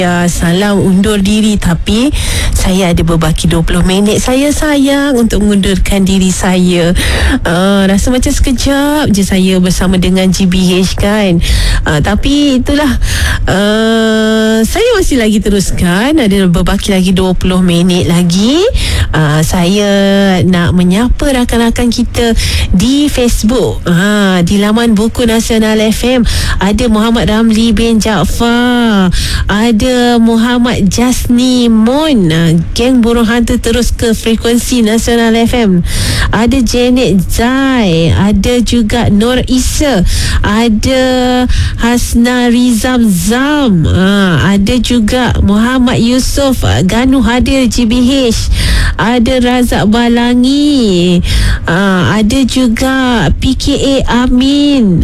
Ya, salam undur diri, tapi saya ada berbaki 20 minit. Saya sayang untuk mengundurkan diri saya. Rasa macam sekejap je saya bersama dengan GBH kan. Tapi itulah, saya masih lagi teruskan. Ada berbaki lagi 20 minit lagi. Saya nak menyapa rakan-rakan kita di Facebook. Di laman Buku Nasional FM ada Muhammad Ramli bin Jaafar, ada Muhammad Jasni Mun. Geng Burung Hantu terus ke frekuensi Nasional FM. Ada Janet Zai, ada juga Nur Isa, ada Hasna Rizam Zam, ada juga Muhammad Yusof Ganu hadir GBH, ada Razak Balangi, ada juga PKA Amin,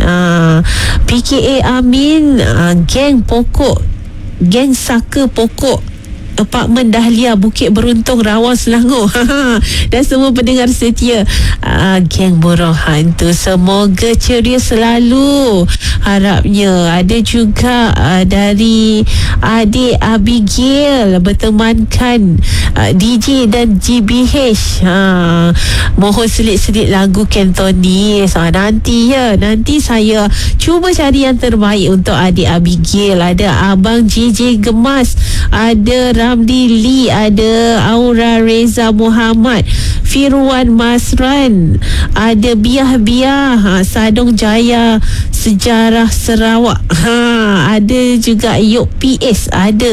Geng Pokok, Geng Saka Pokok, Apartmen Dahlia, Bukit Beruntung, Rawang, Selangor. Dan semua pendengar setia Geng Burung Hantu, semoga ceria selalu harapnya. Ada juga dari adik Abigail bertemankan DJ dan GBH. Mohon selit-selit lagu Cantonese. Nanti saya cuba cari yang terbaik untuk adik Abigail. Ada Abang JJ Gemas, ada Ramli Lee, ada Aura Reza Muhammad, Firwan Masran, ada Biah Sadong Jaya Sejarah Sarawak, ada juga Yok PS, ada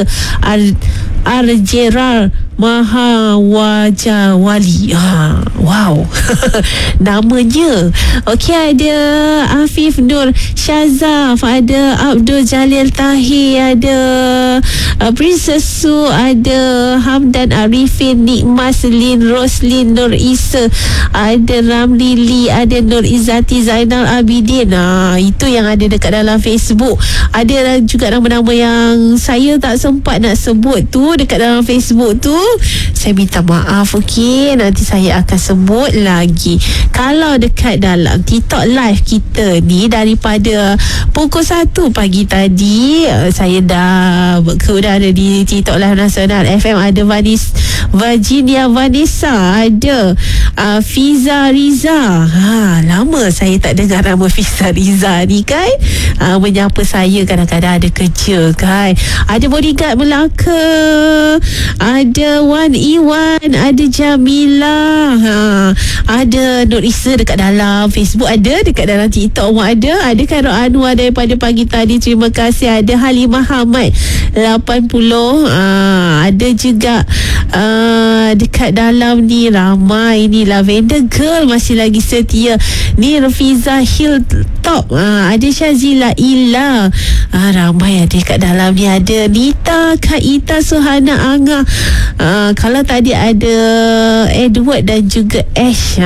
Arjeral Mahawajawali. Wow. Namanya. Okey, ada Afif Nur Syazaf, ada Abdul Jalil Tahir, ada Princess Su, ada Hamdan Arifin, Nikmas Lin, Roslin, Nur Isa, ada Ramli Lee, ada Nur Izzati Zainal Abidin. Itu yang ada dekat dalam Facebook. Ada juga nama-nama yang saya tak sempat nak sebut tu dekat dalam Facebook tu. Saya minta maaf, okey. Nanti saya akan sebut lagi. Kalau dekat dalam TikTok live kita ni, daripada pukul 1 pagi tadi, saya dah ke udara di TikTok live Nasional FM. Ada Virginia Vanessa, ada Fiza Riza. Lama saya tak dengar nama Fiza Riza ni kan. Menyapa saya kadang-kadang ada kerja kan. Ada Bodyguard Melaka, ada Wan Iwan, ada Jamila, ada Nur Isa dekat dalam Facebook, ada dekat dalam TikTok ada Khairul Anwar daripada pagi tadi, terima kasih. Ada Halimah Hamad 80, ada juga dekat dalam ni ramai ni. Lavender Girl masih lagi setia ni. Rafiza Hilltop, ada Syazila Ila, ramai ada dekat dalam ni. Ada Nita, Kak Ita, Suhana Angah, kalau tadi ada Edward dan juga Ash.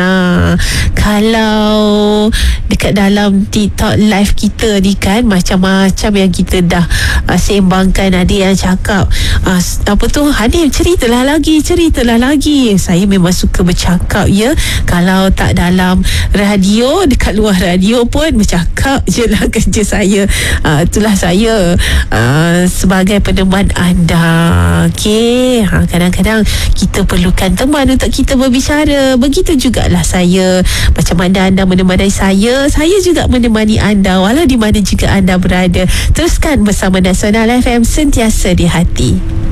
Kalau dekat dalam TikTok live kita ni kan, macam-macam yang kita dah sembangkan. Ada yang cakap apa tu, Hanif ceritalah lagi. Saya memang suka bercakap ya. Kalau tak dalam radio, dekat luar radio pun bercakap je lah kerja saya. Itulah saya sebagai peneman anda. Okey, kadang-kadang kita perlukan teman untuk kita berbicara. Begitu jugalah saya. Macam mana anda menemani saya juga menemani anda walau di mana juga anda berada. Teruskan bersama Nasional FM, sentiasa di hati.